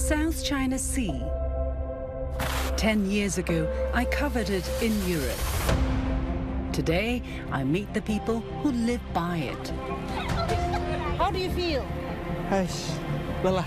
South China Sea. 10 years ago, I covered it in Europe. Today, I meet the people who live by it. How do you feel? Lelah.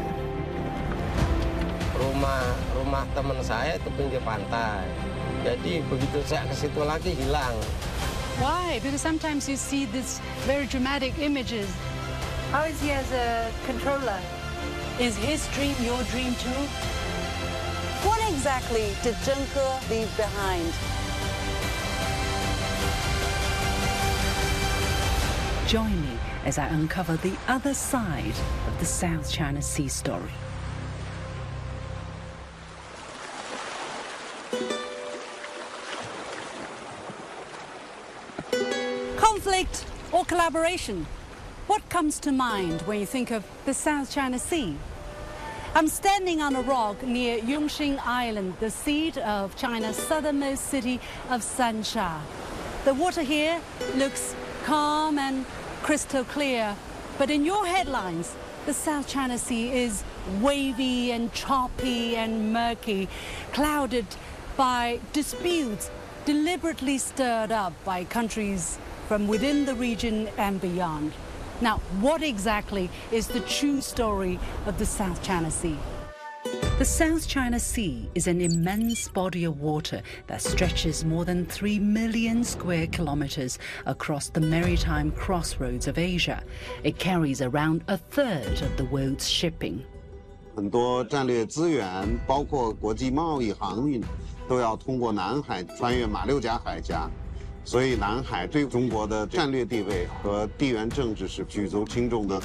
Rumah teman saya itu pinggir pantai. Jadi begitu saya ke situ lagi hilang. Why? Because sometimes you see these very dramatic images. How is he as a controller? Is his dream your dream too? What exactly did Zheng He leave behind? Join me as I uncover the other side of the South China Sea story. Conflict or collaboration? What comes to mind when you think of the South China Sea? I'm standing on a rock near Yongxing Island, the seat of China's southernmost city of Sansha. The water here looks calm and crystal clear, but in your headlines, the South China Sea is wavy and choppy and murky, clouded by disputes deliberately stirred up by countries from within the region and beyond. Now, what exactly is the true story of the South China Sea? The South China Sea is an immense body of water that stretches more than 3 million square kilometers across the maritime crossroads of Asia. It carries around a third of the world's shipping. 很多战略资源，包括国际贸易航运，都要通过南海穿越马六甲海峡。 所以，南海对中国的战略地位和地缘政治是举足轻重的。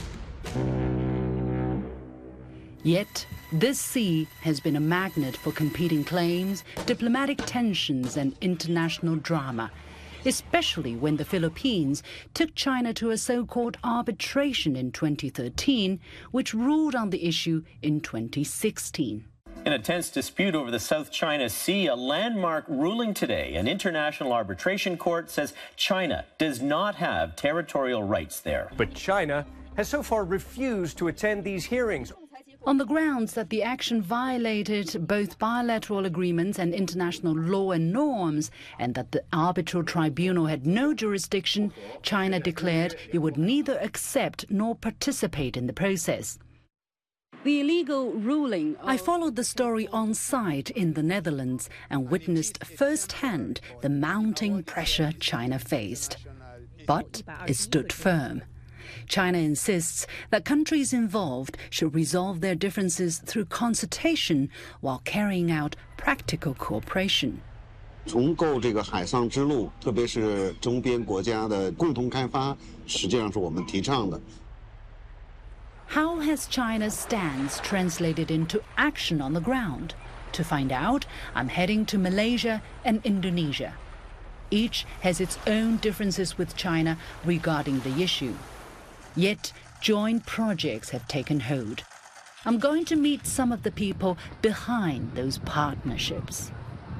Yet, this sea has been a magnet for competing claims, diplomatic tensions and international drama, especially when the Philippines took China to a so-called arbitration in 2013, which ruled on the issue in 2016. In a tense dispute over the South China Sea, a landmark ruling today. An international arbitration court says China does not have territorial rights there. But China has so far refused to attend these hearings. On the grounds that the action violated both bilateral agreements and international law and norms, and that the arbitral tribunal had no jurisdiction, China declared it would neither accept nor participate in the process. The illegal ruling. I followed the story on site in the Netherlands and witnessed firsthand the mounting pressure China faced. But it stood firm. China insists that countries involved should resolve their differences through consultation while carrying out practical cooperation. 重构这个海上之路，特别是周边国家的共同开发，实际上是我们提倡的。 How has China's stance translated into action on the ground? To find out, I'm heading to Malaysia and Indonesia. Each has its own differences with China regarding the issue. Yet, joint projects have taken hold. I'm going to meet some of the people behind those partnerships.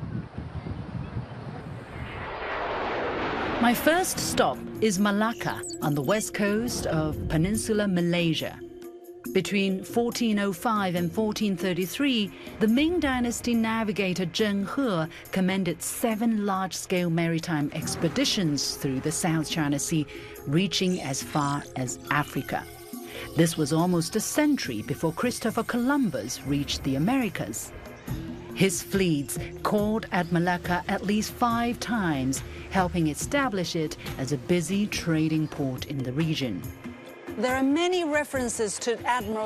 My first stop is Malacca on the west coast of Peninsular Malaysia. Between 1405 and 1433, the Ming Dynasty navigator Zheng He commanded 7 large-scale maritime expeditions through the South China Sea, reaching as far as Africa. This was almost a century before Christopher Columbus reached the Americas. His fleets called at Malacca at least 5 times, helping establish it as a busy trading port in the region. There are many references to Admiral